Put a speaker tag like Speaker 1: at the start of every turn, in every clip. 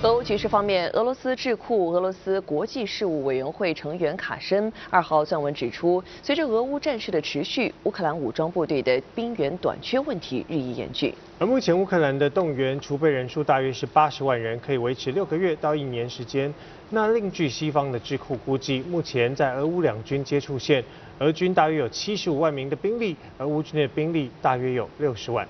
Speaker 1: 俄乌局势方面，俄罗斯智库俄罗斯国际事务委员会成员卡申2号撰文指出，随着俄乌战事的持续，乌克兰武装部队的兵员短缺问题日益严峻。
Speaker 2: 而目前乌克兰的动员储备人数大约是80万人，可以维持6个月到1年时间。那另据西方的智库估计，目前在俄乌两军接触线，俄军大约有75万名的兵力，而乌军的兵力大约有60万。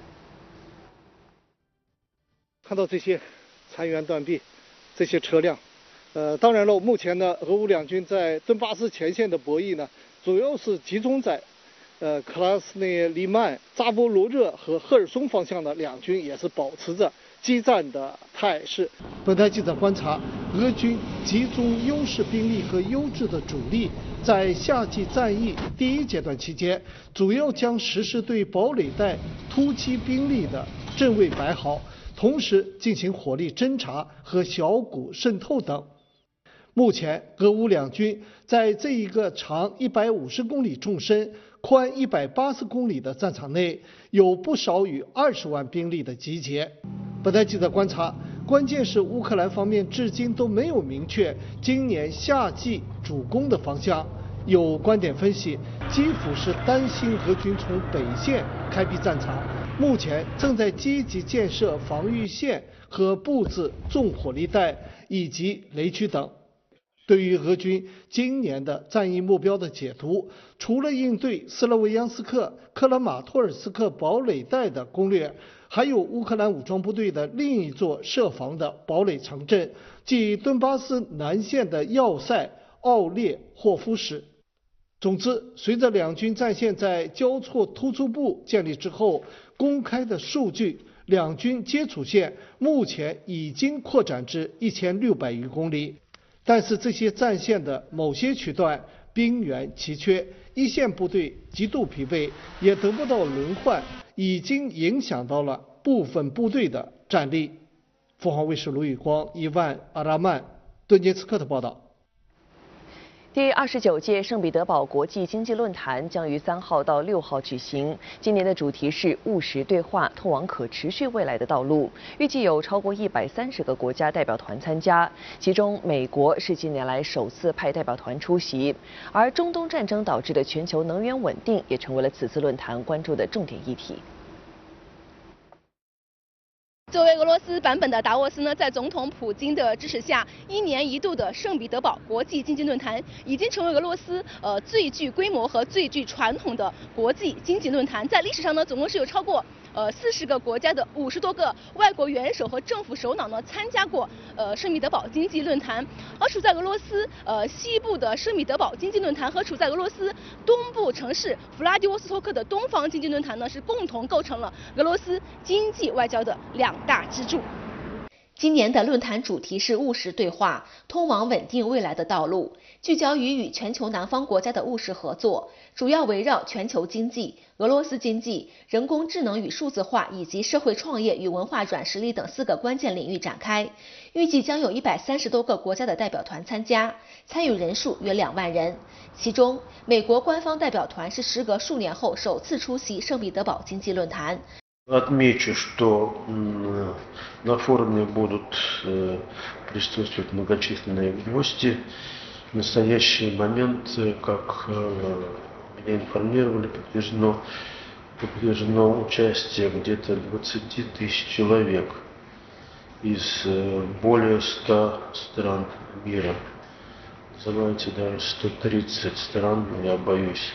Speaker 3: 看到这些残垣断壁，这些车辆，当然了，目前呢，俄乌两军在顿巴斯前线的博弈呢，主要是集中在，克拉斯内利曼、扎波罗热和赫尔松方向的两军也是保持着激战的态势。本台记者观察，俄军集中优势兵力和优质的主力，在夏季战役第1阶段期间，主要将实施对堡垒带突击兵力的阵位摆好。同时进行火力侦察和小股渗透等。目前，俄乌两军在这一个长150公里纵深、宽180公里的战场内，有不少于20万兵力的集结。本台记者观察，关键是乌克兰方面至今都没有明确今年夏季主攻的方向。有观点分析，基辅是担心俄军从北线开辟战场。目前正在积极建设防御线和布置重火力带以及雷区等。对于俄军今年的战役目标的解读，除了应对斯洛维扬斯克、克拉马托尔斯克堡垒带的攻略，还有乌克兰武装部队的另一座设防的堡垒城镇，即顿巴斯南线的要塞奥列霍夫市。总之，随着两军战线在交错突出部建立之后，公开的数据，两军接触线目前已经扩展至1600余公里。但是这些战线的某些区段兵源奇缺，一线部队极度疲惫，也得不到轮换，已经影响到了部分部队的战力。凤凰卫视卢宇光、伊万·阿拉曼，顿涅茨克的报道。
Speaker 1: 第29届圣彼得堡国际经济论坛将于3号到6号举行。今年的主题是务实对话，通往可持续未来的道路。预计有超过130个国家代表团参加，其中美国是近年来首次派代表团出席。而中东战争导致的全球能源稳定也成为了此次论坛关注的重点议题。
Speaker 4: 作为俄罗斯版本的达沃斯呢，在总统普京的支持下，1年1度的圣彼得堡国际经济论坛已经成为俄罗斯最具规模和最具传统的国际经济论坛。在历史上呢，总共是有超过40个国家的50多个外国元首和政府首脑呢参加过圣彼得堡经济论坛。而处在俄罗斯西部的圣彼得堡经济论坛和处在俄罗斯东部城市弗拉迪沃斯托克的东方经济论坛呢，是共同构成了俄罗斯经济外交的2大支柱。
Speaker 5: 今年的论坛主题是务实对话，通往稳定未来的道路，聚焦于与全球南方国家的务实合作，主要围绕全球经济、俄罗斯经济、人工智能与数字化以及社会创业与文化软实力等4个关键领域展开。预计将有130多个国家的代表团参加，参与人数约2万人。其中，美国官方代表团是时隔数年后首次出席圣彼得堡经济论坛。
Speaker 6: Отмечу, что на форуме будут присутствовать многочисленные гости. В настоящий момент, как меня информировали, подтверждено участие где-то 20 тысяч человек из более 100 стран мира. Называется даже 130 стран, я боюсь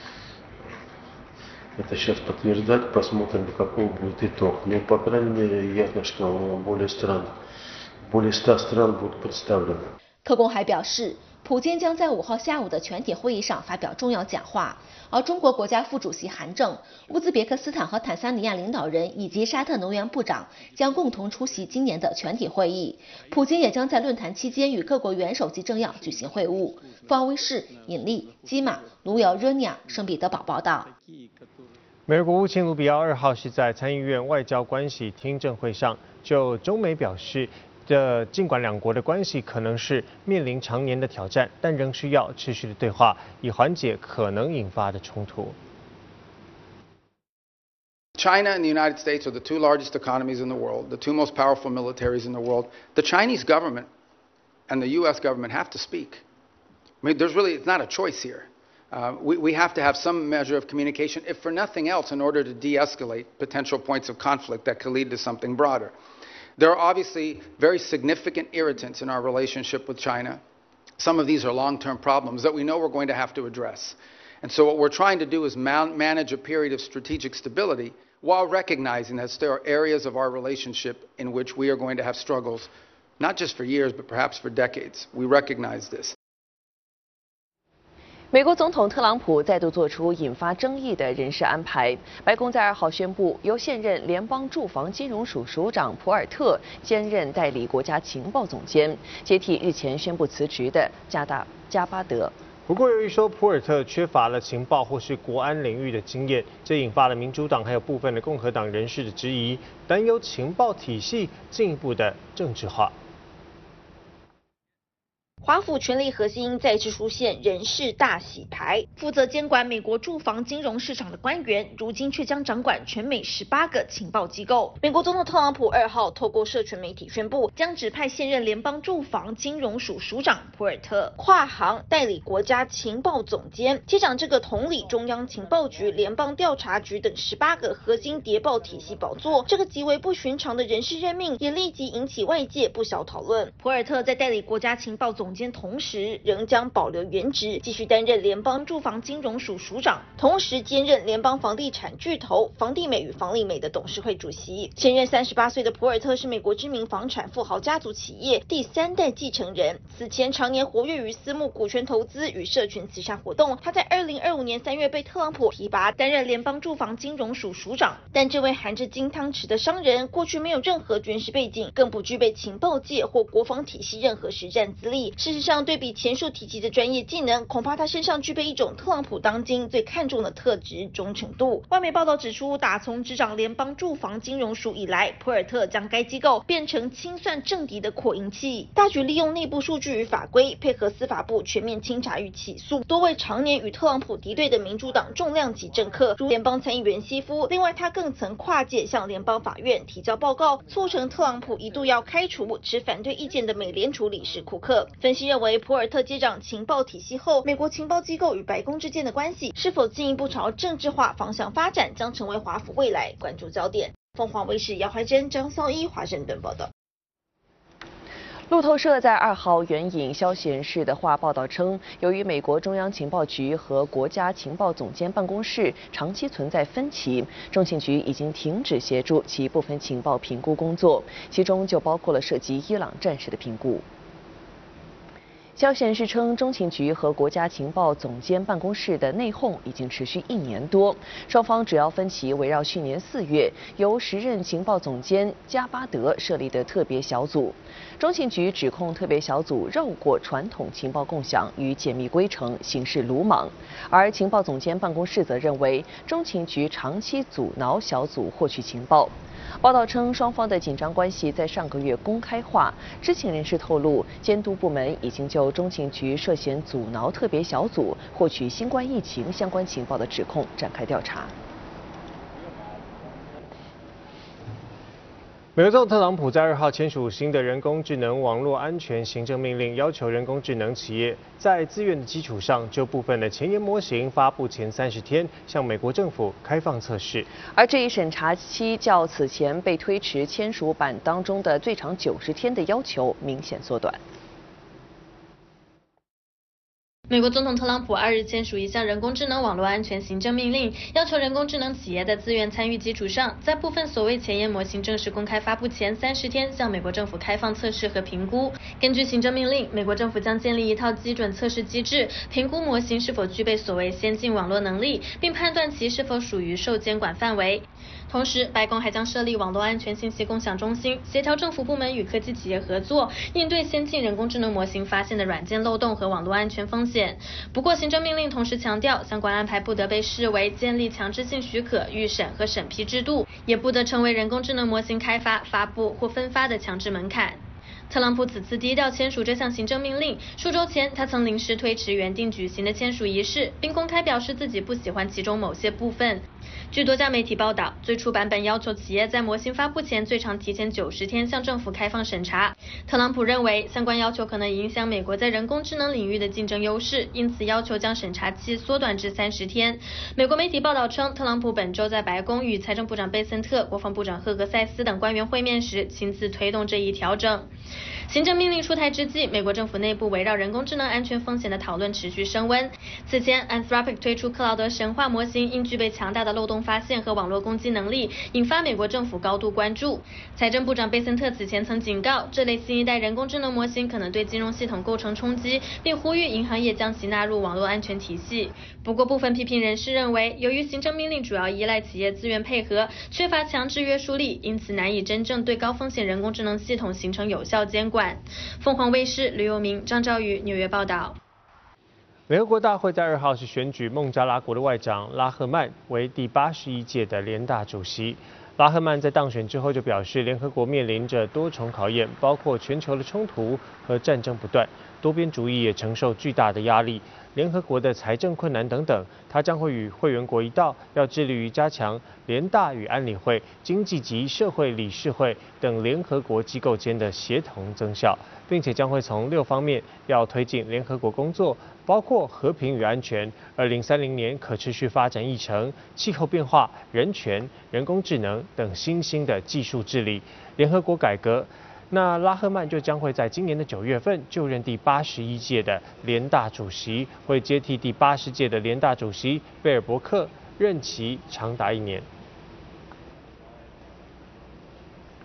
Speaker 6: это сейчас подтверждать, посмотрим, какой будет итог. Но, по крайней мере, ясно, что более 100 стран будут представлены.
Speaker 5: 特工还表示，普京将在5号下午的全体会议上发表重要讲话，而中国国家副主席韩正、乌兹别克斯坦和坦桑尼亚领导人以及沙特能源部长将共同出席今年的全体会议。普京也将在论坛期间与各国元首及政要举行会晤。凤凰卫视尹丽、基马、卢瑶热尼亚圣彼得堡报道。
Speaker 2: 美国国务卿卢比奥2号是在参议院外交关系听证会上就中美表示，尽管两国的关系可能是面临常年的挑战，但仍需要持续的对话，以缓解可能引发的冲突。
Speaker 7: China and the United States are the two largest economies in the world, the two most powerful militaries in the world. The Chinese government and the U.S. government have to speak. I mean, it's not a choice here. We have to have some measure of communication, if for nothing else, in order to de-escalate potential points of conflict that could lead to something broader. There are obviously very significant irritants in our relationship with China. Some of these are long-term problems that we know we're going to have to address. And so what we're trying to do is manage a period of strategic stability while recognizing that there are areas of our relationship in which we are going to have struggles, not just for years, but perhaps for decades. We recognize this.
Speaker 1: 美国总统特朗普再度做出引发争议的人事安排。白宫在2号宣布，由现任联邦住房金融署署长普尔特兼任代理国家情报总监，接替日前宣布辞职的加巴德。
Speaker 2: 不过，由于说普尔特缺乏了情报或是国安领域的经验，这引发了民主党还有部分的共和党人士的质疑，担忧情报体系进一步的政治化。
Speaker 8: 华府权力核心再次出现人事大洗牌，负责监管美国住房金融市场的官员，如今却将掌管全美18个情报机构。美国总统特朗普2号透过社群媒体宣布，将指派现任联邦住房金融署署长普尔特跨行代理国家情报总监，接掌这个统理中央情报局、联邦调查局等18个核心谍报体系宝座。这个极为不寻常的人事任命，也立即引起外界不小讨论。普尔特在代理国家情报总监同时仍将保留原职，继续担任联邦住房金融署署长，同时兼任联邦房地产巨头房地美与房利美的董事会主席。现任38岁的普尔特是美国知名房产富豪家族企业第3代继承人，此前常年活跃于私募股权投资与社群慈善活动。他在2025年3月被特朗普提拔担任联邦住房金融署署长，但这位含着金汤匙的商人过去没有任何军事背景，更不具备情报界或国防体系任何实战资历。事实上，对比前述提及的专业技能，恐怕他身上具备一种特朗普当今最看重的特质——忠诚度。外媒报道指出，打从执掌联邦住房金融署以来，普尔特将该机构变成清算政敌的扩音器，大举利用内部数据与法规，配合司法部全面清查与起诉多位常年与特朗普敌对的民主党重量级政客，如联邦参议员希夫。另外，他更曾跨界向联邦法院提交报告，促成特朗普一度要开除持反对意见的美联储理事库克。分析认为，普尔特接掌情报体系后，美国情报机构与白宫之间的关系是否进一步朝政治化方向发展，将成为华府未来关注焦点。凤凰卫视姚怀珍、张孝一华盛顿报道。
Speaker 1: 路透社在2号援引消息人士的话报道称，由于美国中央情报局和国家情报总监办公室长期存在分歧，中情局已经停止协助其部分情报评估工作，其中就包括了涉及伊朗战事的评估。 消息人士称，中情局和国家情报总监办公室的内讧已经持续1年多，双方主要分歧围绕去年4月由时任情报总监加巴德设立的特别小组。中情局指控特别小组绕过传统情报共享与解密规程，行事鲁莽，而情报总监办公室则认为中情局长期阻挠小组获取情报。 报道称，双方的紧张关系在上个月公开化。知情人士透露，监督部门已经就中情局涉嫌阻挠特别小组获取新冠疫情相关情报的指控展开调查。
Speaker 2: 美国总统特朗普在2号签署新的人工智能网络安全行政命令，要求人工智能企业在自愿的基础上，就部分的前沿模型发布前30天向美国政府开放测试。
Speaker 1: 而这一审查期较此前被推迟签署版当中的最长90天的要求明显缩短。
Speaker 9: 美国总统特朗普2日签署一项人工智能网络安全行政命令，要求人工智能企业在自愿参与基础上，在部分所谓前沿模型正式公开发布前30天，向美国政府开放测试和评估。根据行政命令，美国政府将建立一套基准测试机制，评估模型是否具备所谓先进网络能力，并判断其是否属于受监管范围。 同时，白宫还将设立网络安全信息共享中心，协调政府部门与科技企业合作，应对先进人工智能模型发现的软件漏洞和网络安全风险。不过，行政命令同时强调，相关安排不得被视为建立强制性许可、预审和审批制度，也不得成为人工智能模型开发、发布或分发的强制门槛。 特朗普此次低调签署这项行政命令，数周前他曾临时推迟原定举行的签署仪式，并公开表示自己不喜欢其中某些部分。据多家媒体报道，最初版本要求企业在模型发布前最长提前90天向政府开放审查。特朗普认为相关要求可能影响美国在人工智能领域的竞争优势，因此要求将审查期缩短至30天。美国媒体报道称，特朗普本周在白宫与财政部长贝森特、国防部长赫格塞斯等官员会面时，亲自推动这一调整。行政命令出台之际，美国政府内部围绕人工智能安全风险的讨论持续升温。此前 ，Anthropic 推出克劳德神话模型，因具备强大的漏洞发现和网络攻击能力，引发美国政府高度关注。财政部长贝森特此前曾警告，这类新一代人工智能模型可能对金融系统构成冲击，并呼吁银行业将其纳入网络安全体系。不过，部分批评人士认为，由于行政命令主要依赖企业自愿配合，缺乏强制约束力，因此难以真正对高风险人工智能系统形成有效监管。凤凰卫视吕佑明、张兆宇纽约报道。
Speaker 2: 联合国大会在2号是选举孟加拉国的外长拉赫曼为第81届的联大主席。拉赫曼在当选之后就表示，联合国面临着多重考验，包括全球的冲突和战争不断，多边主义也承受巨大的压力，联合国的财政困难等等。他将会与会员国一道，要致力于加强联大与安理会、经济及社会理事会等联合国机构间的协同增效，并且将会从6方面要推进联合国工作，包括和平与安全、2030年可持续发展议程、气候变化、人权、人工智能等新兴的技术治理、联合国改革。那拉赫曼就将会在今年的9月份就任第81届的联大主席，会接替第80届的联大主席贝尔伯克，任期长达1年。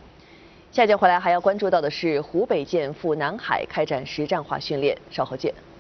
Speaker 1: 下节回来还要关注到的是湖北舰赴南海开展实战化训练，稍后见。